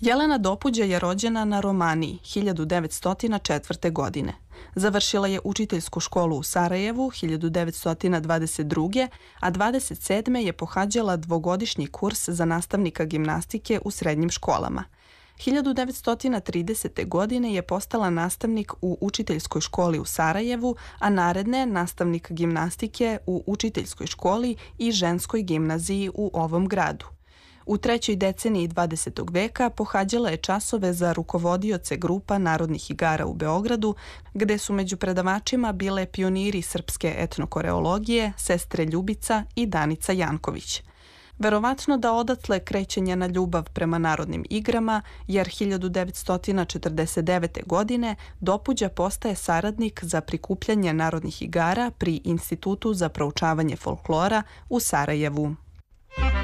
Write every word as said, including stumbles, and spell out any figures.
Jelena Dopuđa je rođena na Romaniji hiljadu devetsto četvrte. godine. Završila je učiteljsku školu u Sarajevu hiljadu devetsto dvadeset druge. a dvadeset sedme je pohađala dvogodišnji kurs za nastavnika gimnastike u srednjim školama. hiljadu devetsto tridesete. godine je postala nastavnik u učiteljskoj školi u Sarajevu, a naredne nastavnik gimnastike u učiteljskoj školi i ženskoj gimnaziji u ovom gradu. U trećoj deceniji dvadesetog veka pohađala je časove za rukovodioce grupa narodnih igara u Beogradu, gde su među predavačima bile pioniri srpske etnokoreologije, sestre Ljubica i Danica Janković. Verovatno da odatle kreće njena ljubav prema narodnim igrama, jer hiljadu devetsto četrdeset devete. godine Dopuđa postaje saradnik za prikupljanje narodnih igara pri Institutu za proučavanje folklora u Sarajevu.